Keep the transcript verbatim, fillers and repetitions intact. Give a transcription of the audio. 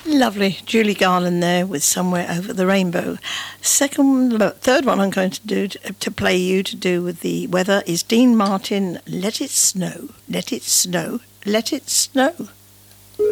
Lovely. Julie Garland there with Somewhere Over the Rainbow. Second, third one I'm going to do to, to play you to do with the weather is Dean Martin, Let It Snow, Let It Snow, Let It Snow.